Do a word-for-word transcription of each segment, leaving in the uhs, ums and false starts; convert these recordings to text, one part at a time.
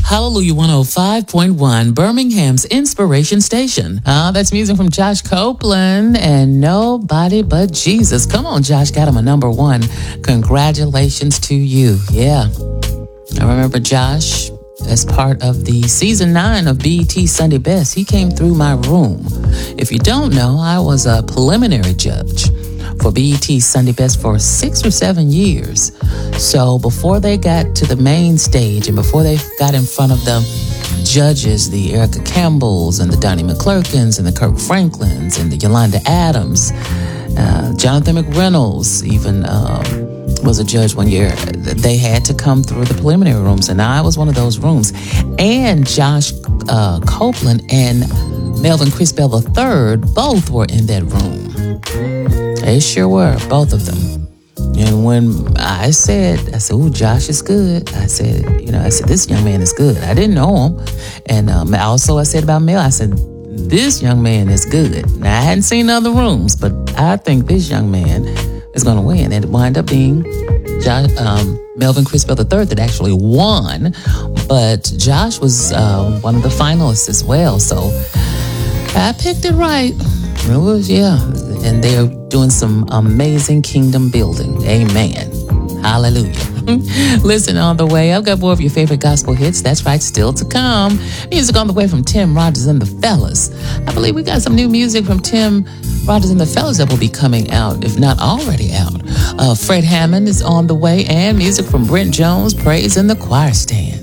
Hallelujah one oh five point one, Birmingham's Inspiration Station. Ah, uh, that's music from Josh Copeland and Nobody But Jesus. Come on, Josh, got him a number one. Congratulations to you. Yeah. I remember Josh as part of the season nine of B E T Sunday Best. He came through my room. If you don't know, I was a preliminary judge for B E T Sunday Best for six or seven years. So before they got to the main stage and before they got in front of the judges, the Erica Campbells and the Donnie McClurkins and the Kirk Franklins and the Yolanda Adams, uh, Jonathan McReynolds even um, was a judge one year. They had to come through the preliminary rooms, and I was one of those rooms. And Josh uh, Copeland and Melvin Crispell the third both were in that room. They sure were, both of them. And when I said, I said, "Ooh, Josh is good." I said, you know, I said, "This young man is good." I didn't know him. And um, also I said about Mel, I said, "This young man is good." Now, I hadn't seen other rooms, but I think this young man is going to win. And it wound up being Josh, um, Melvin Crispell the third that actually won. But Josh was uh, one of the finalists as well. So I picked it right. It was, yeah. And they're doing some amazing kingdom building. Amen. Hallelujah. Listen, on the way, I've got more of your favorite gospel hits. That's right, still to come. Music on the way from Tim Rogers and the Fellas. I believe we got some new music from Tim Rogers and the Fellas that will be coming out, if not already out. Uh, Fred Hammond is on the way, and music from Brent Jones, Praise in the Choir Stand.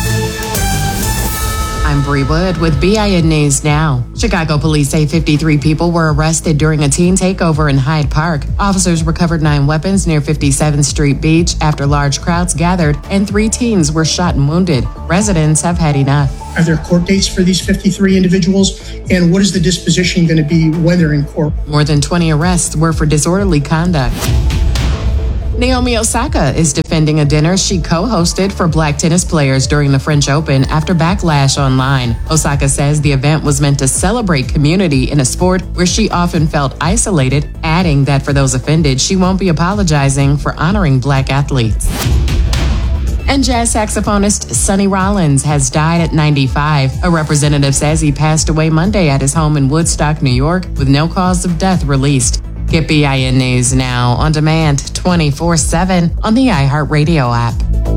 I'm Bree Wood with B I N News Now. Chicago police say fifty-three people were arrested during a teen takeover in Hyde Park. Officers recovered nine weapons near fifty-seventh Street Beach after large crowds gathered, and three teens were shot and wounded. Residents have had enough. Are there court dates for these fifty-three individuals? And what is the disposition going to be when they're in court? More than twenty arrests were for disorderly conduct. Naomi Osaka is defending a dinner she co-hosted for black tennis players during the French Open after backlash online. Osaka says the event was meant to celebrate community in a sport where she often felt isolated, adding that for those offended, she won't be apologizing for honoring black athletes. And jazz saxophonist Sonny Rollins has died at ninety-five. A representative says he passed away Monday at his home in Woodstock, New York, with no cause of death released. Get B I N News Now on demand twenty-four seven on the iHeartRadio app.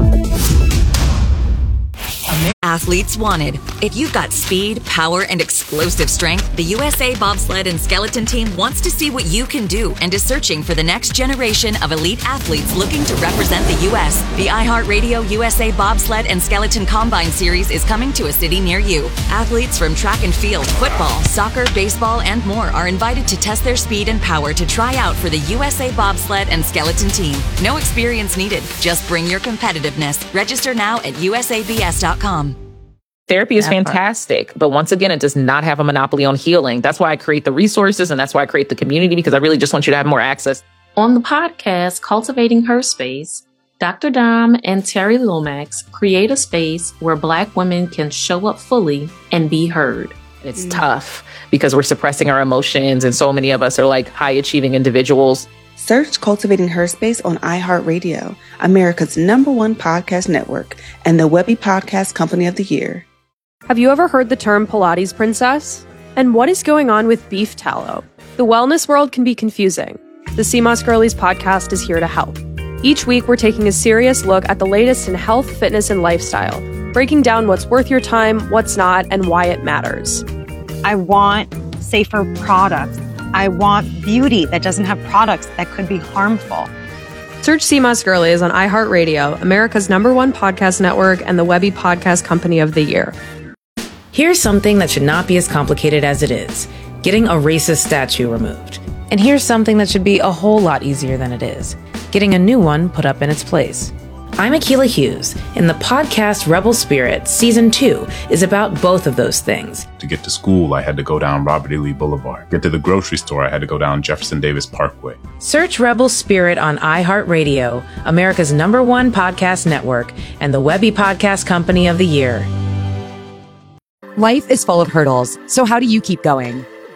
Athletes wanted. If you've got speed, power, and explosive strength, the U S A Bobsled and Skeleton Team wants to see what you can do and is searching for the next generation of elite athletes looking to represent the U S The iHeartRadio U S A Bobsled and Skeleton Combine Series is coming to a city near you. Athletes from track and field, football, soccer, baseball, and more are invited to test their speed and power to try out for the U S A Bobsled and Skeleton Team. No experience needed. Just bring your competitiveness. Register now at U S A B S dot com. Therapy is fantastic, but once again, it does not have a monopoly on healing. That's why I create the resources, and that's why I create the community, because I really just want you to have more access. On the podcast, Cultivating Her Space, Doctor Dom and Terry Lomax create a space where Black women can show up fully and be heard. It's mm. tough because we're suppressing our emotions, and so many of us are like high-achieving individuals. Search Cultivating Her Space on iHeartRadio, America's number one podcast network, and the Webby Podcast Company of the Year. Have you ever heard the term Pilates princess? And what is going on with beef tallow? The wellness world can be confusing. The C M O S Girlies podcast is here to help. Each week, we're taking a serious look at the latest in health, fitness, and lifestyle, breaking down what's worth your time, what's not, and why it matters. I want safer products. I want beauty that doesn't have products that could be harmful. Search C M O S Girlies on iHeartRadio, America's number one podcast network, and the Webby Podcast Company of the Year. Here's something that should not be as complicated as it is: getting a racist statue removed. And here's something that should be a whole lot easier than it is: getting a new one put up in its place. I'm Akilah Hughes, and the podcast Rebel Spirit Season two is about both of those things. To get to school, I had to go down Robert E. Lee Boulevard. Get to the grocery store, I had to go down Jefferson Davis Parkway. Search Rebel Spirit on iHeartRadio, America's number one podcast network, and the Webby Podcast Company of the Year. Life is full of hurdles, so how do you keep going?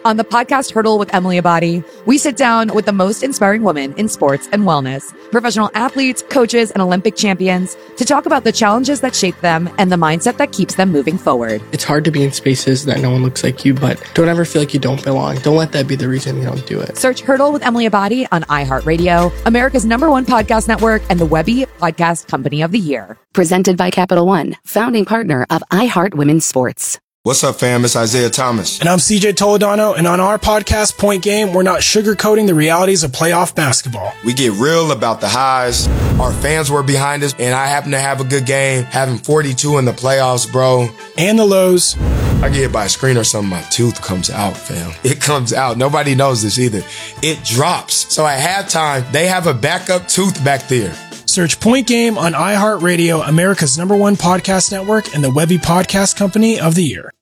On the podcast Hurdle with Emily Abadi, we sit down with the most inspiring women in sports and wellness, professional athletes, coaches, and Olympic champions to talk about the challenges that shape them and the mindset that keeps them moving forward. It's hard to be in spaces that no one looks like you, but don't ever feel like you don't belong. Don't let that be the reason you don't do it. Search Hurdle with Emily Abadi on iHeartRadio, America's number one podcast network, and the Webby Podcast Company of the Year. Presented by Capital One, founding partner of iHeart Women's Sports. What's up, fam? It's Isaiah Thomas. And I'm C J Toledano, and on our podcast, Point Game, we're not sugarcoating the realities of playoff basketball. We get real about the highs. Our fans were behind us, and I happen to have a good game, having forty-two in the playoffs, bro. And the lows. I get hit by a screen or something, my tooth comes out, fam. It comes out. Nobody knows this either. It drops. So at halftime, they have a backup tooth back there. Search Point Game on iHeartRadio, America's number one podcast network, and the Webby Podcast Company of the Year.